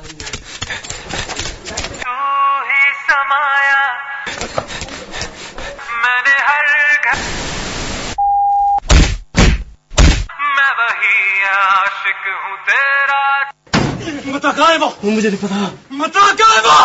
तू ही समाया मैंने हर घर, मैं वही आशिक हूँ तेरा। बता कहाँ है वो? मुझे नहीं पता। बता कहाँ है वो?